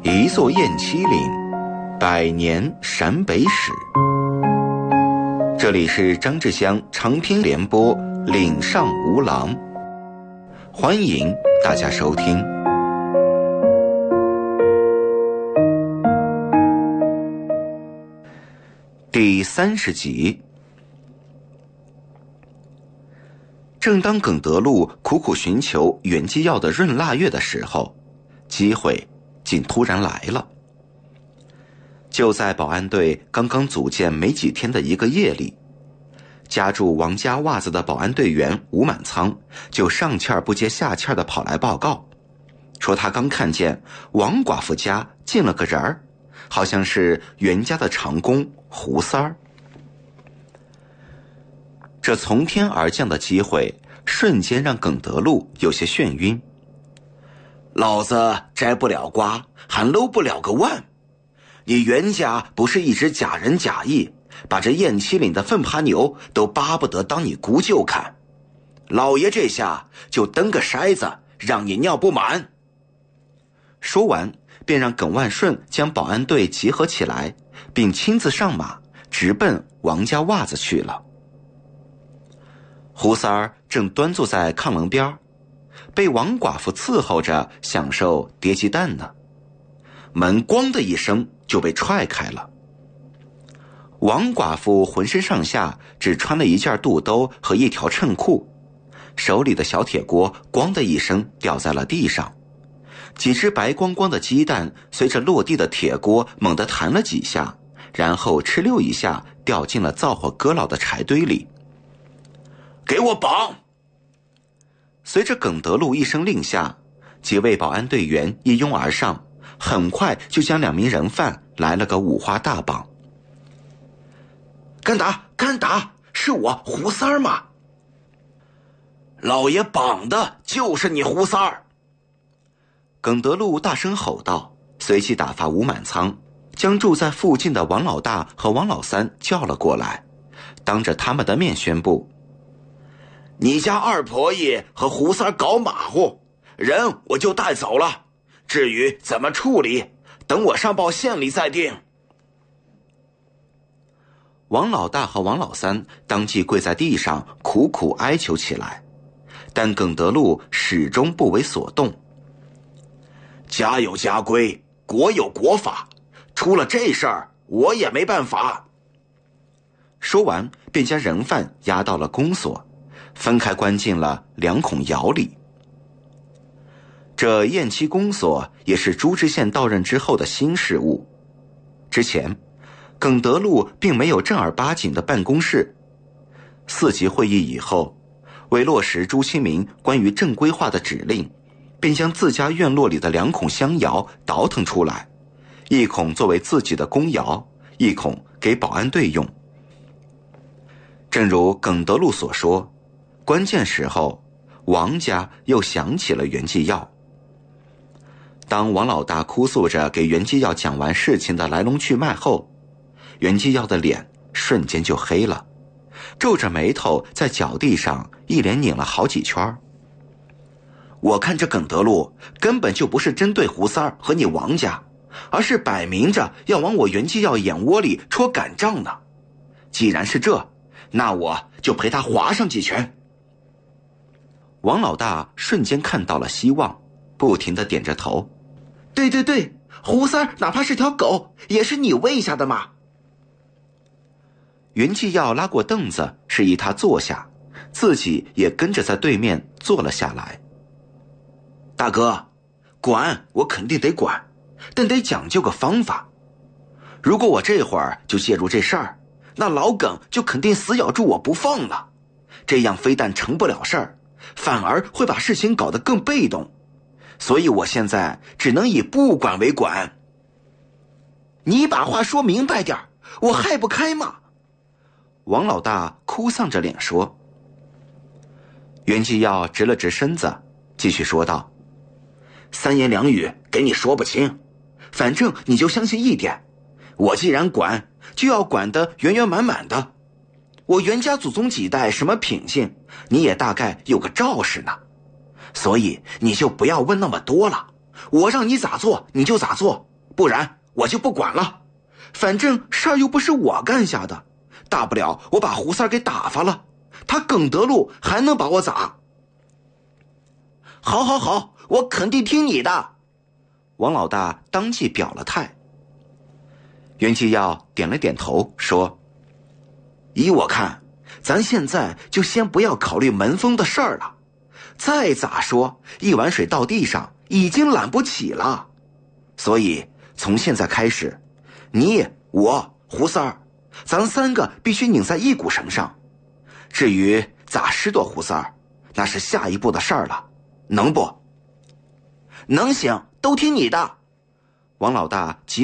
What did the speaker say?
一座雁栖岭，百年陕北史。这里是张志香长篇联播《岭上无郎》，欢迎大家收听。第30集。正当耿德禄苦苦寻求袁基要的闰腊月的时候，机会竟突然来了。就在保安队刚刚组建没几天的一个夜里，家住王家袜子的保安队员吴满仓就上气儿不接下气儿地跑来报告，说他刚看见王寡妇家进了个人儿，好像是袁家的长工胡三儿。这从天而降的机会瞬间让耿德禄有些眩晕。 老子摘不了瓜，还搂不了个腕。你袁家不是一直假仁假义，把这雁栖岭的粪爬牛都巴不得当你姑舅看。老爷这下就蹬个筛子，让你尿不满。 说完便让耿万顺将保安队集合起来，并亲自上马直奔王家袜子去了。胡三儿正端坐在炕棱边，被王寡妇伺候着享受叠鸡蛋呢。门咣的一声就被踹开了。王寡妇浑身上下只穿了一件肚兜和一条衬裤，手里的小铁锅咣的一声掉在了地上，几只白光光的鸡蛋随着落地的铁锅猛地弹了几下，然后哧溜一下掉进了灶火搁老的柴堆里。 给我绑！ 随着耿德禄一声令下，几位保安队员一拥而上，很快就将2名人犯来了个五花大绑。 干打干打，是我胡三儿嘛！老爷绑的就是你胡三儿！ 耿德禄大声吼道，随即打发吴满仓将住在附近的王老大和王老三叫了过来，当着他们的面宣布： 你家二婆姨和胡三搞马虎，人我就带走了，至于怎么处理，等我上报县里再定。 王老大和王老三当即跪在地上苦苦哀求起来，但耿德禄始终不为所动。 家有家规，国有国法，出了这事儿我也没办法。 说完便将人犯押到了公所，分开关进了2孔窑里。这雁栖公所也是朱知县到任之后的新事务。之前耿德禄并没有正儿八经的办公室。4级会议以后，为落实朱清明关于正规化的指令，便将自家院落里的2孔香窑倒腾出来，一孔作为自己的公窑，一孔给保安队用。正如耿德禄所说，关键时候王家又想起了袁继耀。当王老大哭诉着给袁继耀讲完事情的来龙去脉后，袁继耀的脸瞬间就黑了，皱着眉头在脚地上一连拧了好几圈。 我看这耿德禄根本就不是针对胡三儿和你王家，而是摆明着要往我袁继耀眼窝里戳杆杖呢。既然是这，那我就陪他划上几拳。 王老大瞬间看到了希望，不停地点着头。 对对对，胡三儿哪怕是条狗，也是你喂下的嘛。 袁继耀拉过凳子示意他坐下，自己也跟着在对面坐了下来。 大哥，管我肯定得管，但得讲究个方法。如果我这会儿就介入这事儿，那老耿就肯定死咬住我不放了，这样非但成不了事儿，反而会把事情搞得更被动。所以我现在只能以不管为管。你把话说明白点，我害不开嘛。 王老大哭丧着脸说。袁继耀直了直身子，继续说道： 三言两语给你说不清，反正你就相信一点，我既然管，就要管得圆圆满满的。我袁家祖宗几代什么品性，你也大概有个兆式呢。所以你就不要问那么多了，我让你咋做你就咋做， 不然我就不管了。反正事儿又不是我干下的，大不了我把胡三儿给打发了，他耿德禄还能把我咋？好好好，我肯定听你的。 王老大当即表了态。袁继耀点了点头说， 依我看，咱现在就先不要考虑门风的事儿了，再咋说一碗水到地上已经揽不起了，所以从现在开始，你我胡三儿，咱三个必须拧在一股绳上。至于咋拾掇胡三儿，那是下一步的事儿了，能不？能行，都听你的。 王老大急